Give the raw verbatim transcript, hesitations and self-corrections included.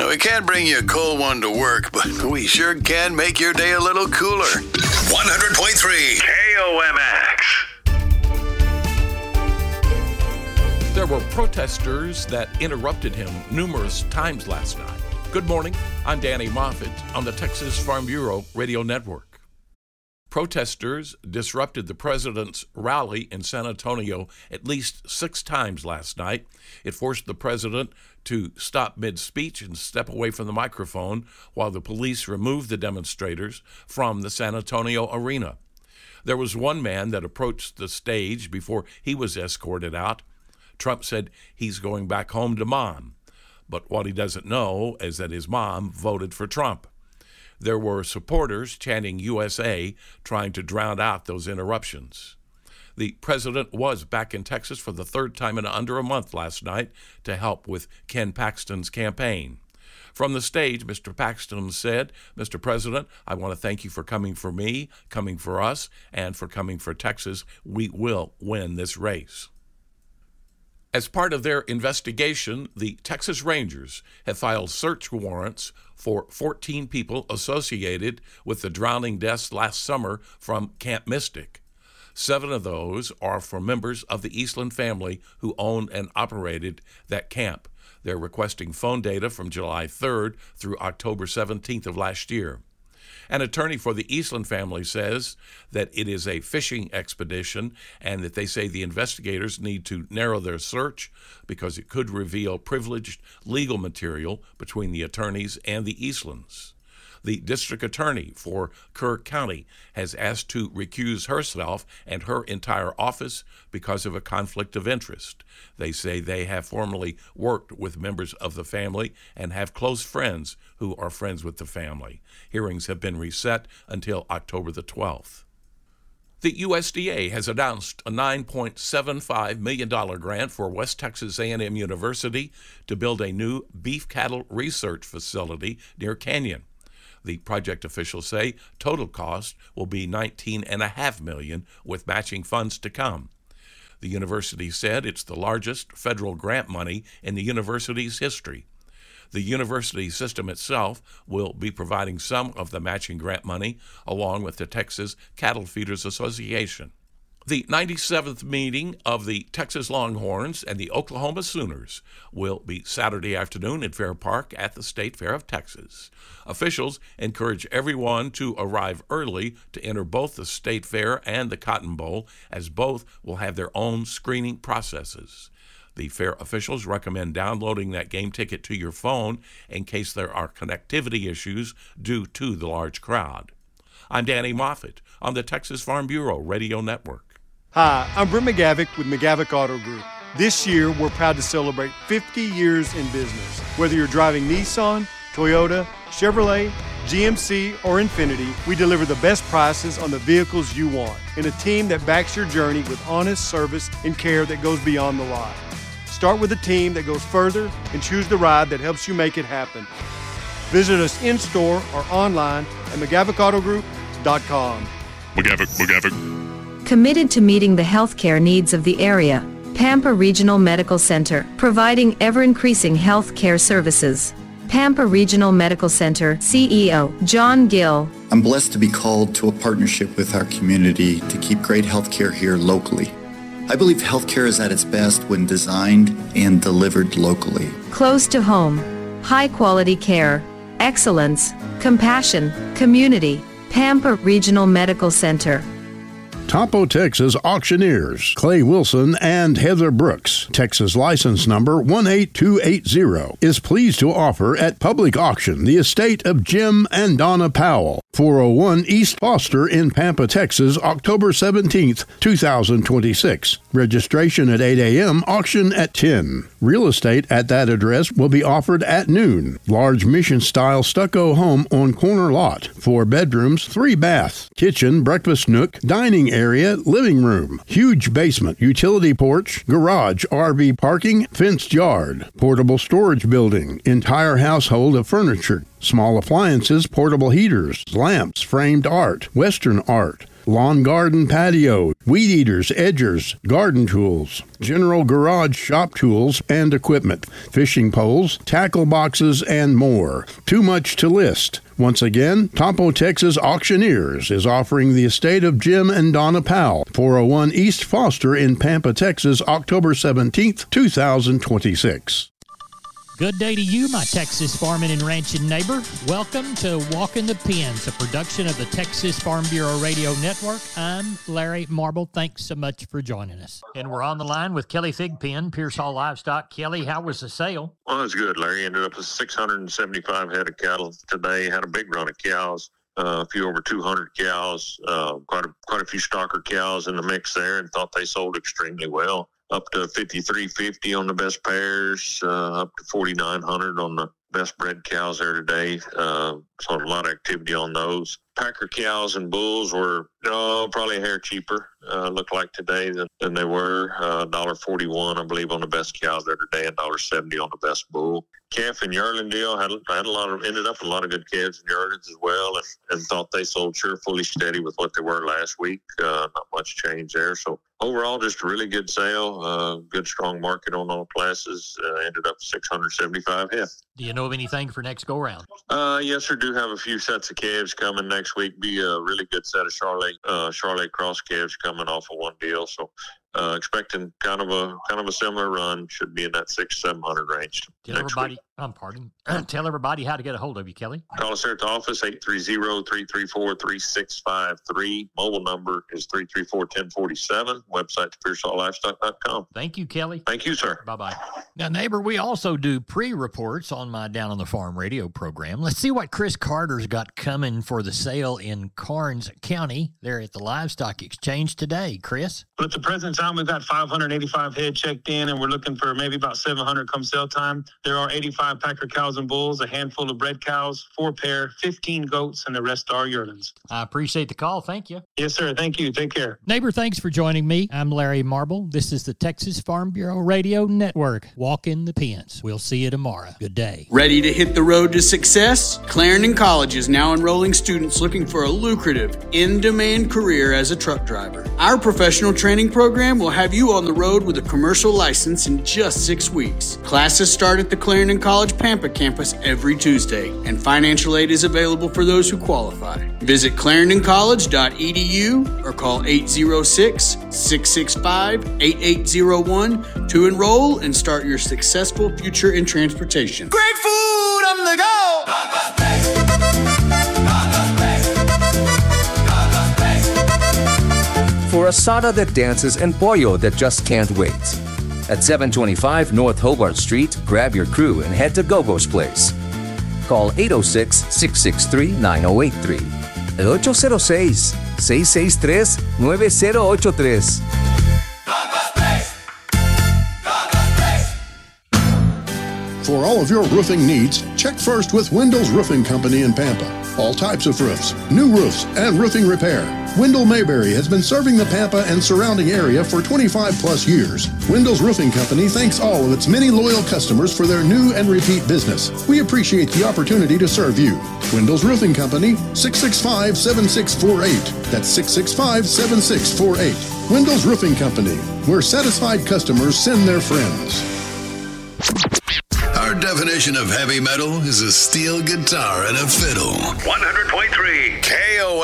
Now, we can't bring you a cold one to work, but we sure can make your day a little cooler. one hundred point three K O M X. There were protesters that interrupted him numerous times last night. Good morning. I'm Danny Moffett on the Texas Farm Bureau Radio Network. Protesters disrupted the president's rally in San Antonio at least six times last night. It forced the president to stop mid-speech and step away from the microphone while the police removed the demonstrators from the San Antonio arena. There was one man that approached the stage before he was escorted out. Trump said he's going back home to mom. But what he doesn't know is that his mom voted for Trump. There were supporters chanting U S A, trying to drown out those interruptions. The president was back in Texas for the third time in under a month last night to help with Ken Paxton's campaign. From the stage, Mister Paxton said, "Mister President, I want to thank you for coming for me, coming for us, and for coming for Texas. We will win this race." As part of their investigation, the Texas Rangers have filed search warrants for fourteen people associated with the drowning deaths last summer from Camp Mystic. Seven of those are for members of the Eastland family who owned and operated that camp. They're requesting phone data from July third through October seventeenth of last year. An attorney for the Eastland family says that it is a fishing expedition and that they say the investigators need to narrow their search because it could reveal privileged legal material between the attorneys and the Eastlands. The district attorney for Kerr County has asked to recuse herself and her entire office because of a conflict of interest. They say they have formerly worked with members of the family and have close friends who are friends with the family. Hearings have been reset until October the twelfth. The U S D A has announced a nine point seven five million dollars grant for West Texas A and M University to build a new beef cattle research facility near Canyon. The project officials say total cost will be nineteen point five million dollars with matching funds to come. The university said it's the largest federal grant money in the university's history. The university system itself will be providing some of the matching grant money along with the Texas Cattle Feeders Association. The ninety-seventh meeting of the Texas Longhorns and the Oklahoma Sooners will be Saturday afternoon at Fair Park at the State Fair of Texas. Officials encourage everyone to arrive early to enter both the State Fair and the Cotton Bowl, as both will have their own screening processes. The fair officials recommend downloading that game ticket to your phone in case there are connectivity issues due to the large crowd. I'm Danny Moffett on the Texas Farm Bureau Radio Network. Hi, I'm Brent McGavick with McGavick Auto Group. This year, we're proud to celebrate fifty years in business. Whether you're driving Nissan, Toyota, Chevrolet, G M C, or Infiniti, we deliver the best prices on the vehicles you want in a team that backs your journey with honest service and care that goes beyond the lot. Start with a team that goes further and choose the ride that helps you make it happen. Visit us in-store or online at McGavick Auto Group dot com. McGavick, McGavick. Committed to meeting the healthcare needs of the area, Pampa Regional Medical Center, providing ever-increasing health care services. Pampa Regional Medical Center C E O John Gill. I'm blessed to be called to a partnership with our community to keep great health care here locally. I believe healthcare is at its best when designed and delivered locally. Close to home, high-quality care, excellence, compassion, community. Pampa Regional Medical Center. Topo Texas Auctioneers, Clay Wilson and Heather Brooks, Texas license number one eight two eight zero, is pleased to offer at public auction the estate of Jim and Donna Powell, four oh one East Foster in Pampa, Texas, October seventeenth, two thousand twenty-six. Registration at eight a.m., auction at ten. Real estate at that address will be offered at noon. Large mission-style stucco home on corner lot. Four bedrooms, three baths, kitchen, breakfast nook, dining area, living room, huge basement, utility porch, garage, R V parking, fenced yard, portable storage building, entire household of furniture, small appliances, portable heaters, lamps, framed art, Western art, lawn garden patio, weed eaters, edgers, garden tools, general garage shop tools and equipment, fishing poles, tackle boxes, and more. Too much to list. Once again, Tampo Texas Auctioneers is offering the estate of Jim and Donna Powell, four oh one East Foster in Pampa, Texas, October seventeenth, two thousand twenty-six. Good day to you, my Texas farming and ranching neighbor. Welcome to Walking the Pens, a production of the Texas Farm Bureau Radio Network. I'm Larry Marble. Thanks so much for joining us. And we're on the line with Kelly Thigpen, Pearsall Livestock. Kelly, how was the sale? Well, it was good, Larry. Ended up with six hundred seventy-five head of cattle today. Had a big run of cows. Uh, a few over two hundred cows, uh, quite a, quite a few stocker cows in the mix there, and thought they sold extremely well. Up to fifty-three fifty on the best pairs, uh, up to forty-nine hundred on the best bred cows there today. Uh, so a lot of activity on those. Packer cows and bulls were oh, probably a hair cheaper, uh, looked like today than, than they were. Uh, one dollar forty-one, I believe, on the best cows there today, and one dollar seventy on the best bull. Calf and yearling deal had, had a lot of, ended up with a lot of good calves and yearlings as well, and, and thought they sold sure fully steady with what they were last week. Uh, not much change there. So overall, just a really good sale, uh, good strong market on all classes. Uh, ended up six hundred seventy-five head. Do you know of anything for next go round? Uh, yes, sir. Do have a few sets of calves coming next week. Be a really good set of Charlotte uh, Charlotte cross calves coming off of one deal. So uh, expecting kind of a kind of a similar run. Should be in that six seven hundred range. Tell everybody. Week. I'm pardon. Tell everybody how to get a hold of you, Kelly. Call us here at the office, eight three zero, three three four, three six five three. Mobile number is three three four, one zero four seven. Website to pearsall livestock dot com. Thank you, Kelly. Thank you, sir. Bye-bye. Now, neighbor, we also do pre-reports on my Down on the Farm radio program. Let's see what Chris Carter's got coming for the sale in Karnes County. They're at the Livestock Exchange today. Chris? At the present time, we've got five hundred eighty-five head checked in, and we're looking for maybe about seven hundred come sale time. There are eighty-five Packer cows and bulls, a handful of bred cows, four pair, fifteen goats, and the rest are yearlings. I appreciate the call. Thank you. Yes, sir. Thank you. Take care. Neighbor, thanks for joining me. I'm Larry Marble. This is the Texas Farm Bureau Radio Network. Walk in the pens. We'll see you tomorrow. Good day. Ready to hit the road to success? Clarendon College is now enrolling students looking for a lucrative, in-demand career as a truck driver. Our professional training program will have you on the road with a commercial license in just six weeks. Classes start at the Clarendon College Pampa campus every Tuesday, and financial aid is available for those who qualify. Visit clarendon college dot e d u or call eight zero six, six six five, eight eight zero one to enroll and start your successful future in transportation. Great food on the go! For asada that dances and pollo that just can't wait. At seven twenty-five North Hobart Street, grab your crew and head to Gogo's Place. Call eight oh six, six six three, nine oh eight three. El eight oh six, six six three, nine oh eight three. For all of your roofing needs, check first with Wendell's Roofing Company in Pampa. All types of roofs, new roofs, and roofing repair. Wendell Mayberry has been serving the Pampa and surrounding area for twenty-five plus years. Wendell's Roofing Company thanks all of its many loyal customers for their new and repeat business. We appreciate the opportunity to serve you. Wendell's Roofing Company, six six five, seven six four eight. That's six six five, seven six four eight. Wendell's Roofing Company, where satisfied customers send their friends. Our definition of heavy metal is a steel guitar and a fiddle. one hundred point three K O